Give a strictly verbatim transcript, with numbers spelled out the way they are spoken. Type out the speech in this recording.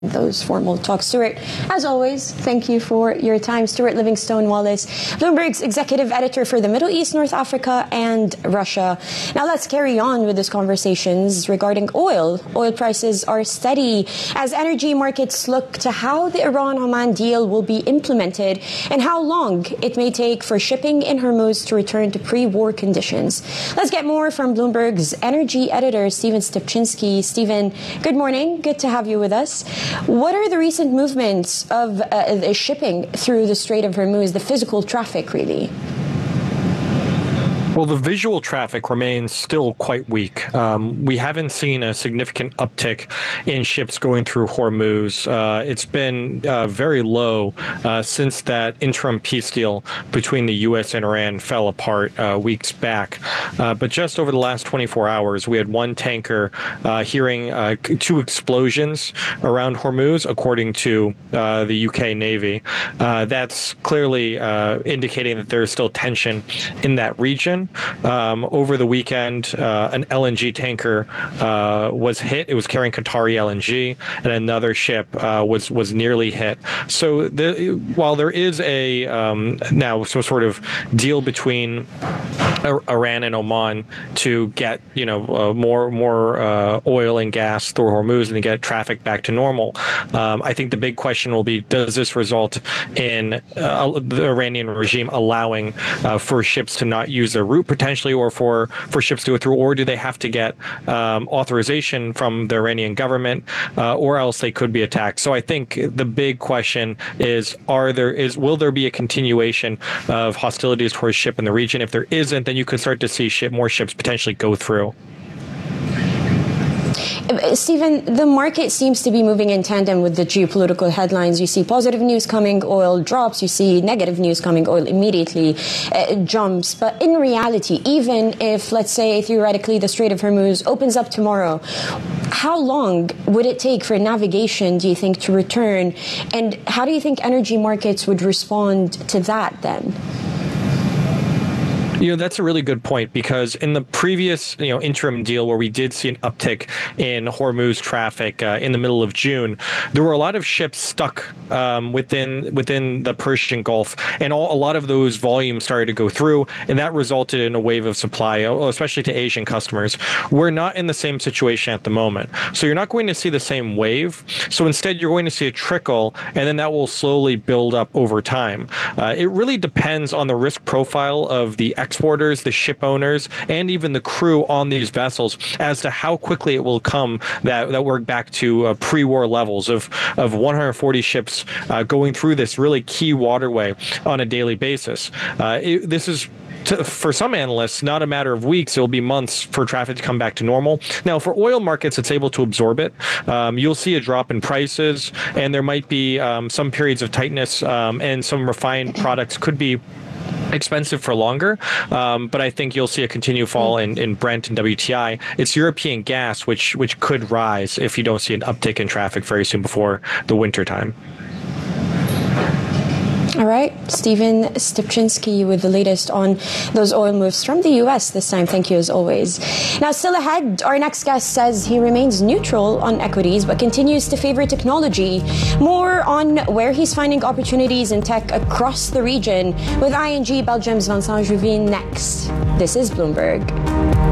those formal talks. Stuart, as always, thank you for your time. Stuart Livingstone Wallace, Bloomberg's executive editor for the Middle East, North Africa, and Russia. Now let's carry on with these conversations regarding oil. Oil prices are steady as energy markets look to how the Iran-Oman deal will be implemented and how long it may take for shipping in Hormuz to return to pre-war conditions. Let's get more from Bloomberg's energy editor, Stephen Stupczynski. Stephen, good morning. Good to have you with us. What are the recent movements of uh, the shipping through the Strait of Hormuz, the physical traffic, really? Well, the visual traffic remains still quite weak. Um, we haven't seen a significant uptick in ships going through Hormuz. Uh, it's been uh, very low uh, since that interim peace deal between the U S and Iran fell apart uh, weeks back. Uh, but just over the last twenty-four hours, we had one tanker uh, hearing uh, two explosions around Hormuz, according to uh, the U K Navy. Uh, that's clearly uh, indicating that there is still tension in that region. Um, over the weekend, uh, an L N G tanker uh, was hit. It was carrying Qatari L N G, and another ship uh, was was nearly hit. So, the, while there is a um, now some sort of deal between Iran and Oman to get you know uh, more more uh, oil and gas through Hormuz and to get traffic back to normal, um, I think the big question will be: does this result in uh, the Iranian regime allowing uh, for ships to not use their route potentially, or for for ships to go through, or do they have to get um, authorization from the Iranian government, uh, or else they could be attacked? So I think the big question is: Are there is will there be a continuation of hostilities towards ship in the region? If there isn't, then you could start to see ship, more ships potentially go through. Stephen, the market seems to be moving in tandem with the geopolitical headlines. You see positive news coming, oil drops. You see negative news coming, oil immediately uh, jumps. But in reality, even if, let's say, theoretically, the Strait of Hormuz opens up tomorrow, how long would it take for navigation, do you think, to return? And how do you think energy markets would respond to that then? You know, that's a really good point, because in the previous, you know, interim deal where we did see an uptick in Hormuz traffic uh, in the middle of June, there were a lot of ships stuck um, within within the Persian Gulf, and all, a lot of those volumes started to go through, and that resulted in a wave of supply, especially to Asian customers. We're not in the same situation at the moment, so you're not going to see the same wave. So instead, you're going to see a trickle, and then that will slowly build up over time. Uh, it really depends on the risk profile of the exporters, the ship owners, and even the crew on these vessels as to how quickly it will come that, that we're back to uh, pre-war levels of, of one hundred forty ships uh, going through this really key waterway on a daily basis. Uh, it, this is To, for some analysts, not a matter of weeks, it'll be months for traffic to come back to normal. Now, for oil markets, it's able to absorb it. Um, you'll see a drop in prices, and there might be um, some periods of tightness, um, and some refined products could be expensive for longer, um, but I think you'll see a continued fall in, in Brent and W T I. It's European gas, which which could rise if you don't see an uptick in traffic very soon before the winter time. All right, Stephen Stupczynski with the latest on those oil moves from the U S this time. Thank you as always. Now, still ahead, our next guest says he remains neutral on equities but continues to favor technology. More on where he's finding opportunities in tech across the region with I N G Belgium's Vincent Juvin next. This is Bloomberg.